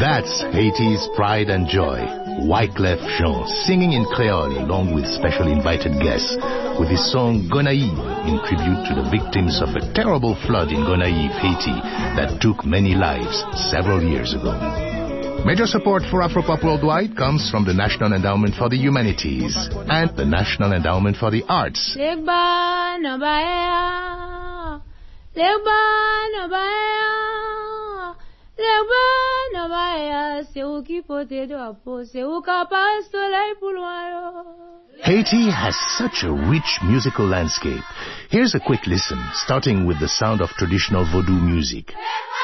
That's Haiti's pride and joy. Wyclef Jean singing in Creole along with special invited guests with his song Gonaïve in tribute to the victims of a terrible flood in Gonaïve, Haiti that took many lives several years ago. Major support for Afropop Worldwide comes from the National Endowment for the Humanities and the National Endowment for the Arts. Haiti has such a rich musical landscape. Here's a quick listen, starting with the sound of traditional Vodou music.